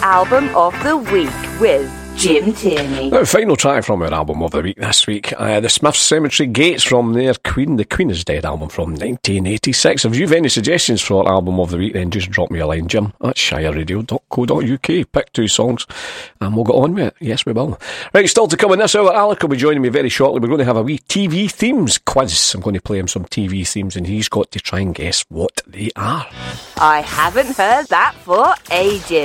Album of the Week with Jim Tierney. Now, final track from our album of the week this week, the Smiths Cemetery Gates from their Queen, the Queen is Dead album from 1986. If you've any suggestions for album of the week, then just drop me a line, Jim at shireradio.co.uk. Pick 2 songs and we'll get on with it. Yes, we will. Right, still to come in this hour, Alec will be joining me very shortly. We're going to have a wee TV themes quiz. I'm going to play him some TV themes and he's got to try and guess what they are. I haven't heard that for ages.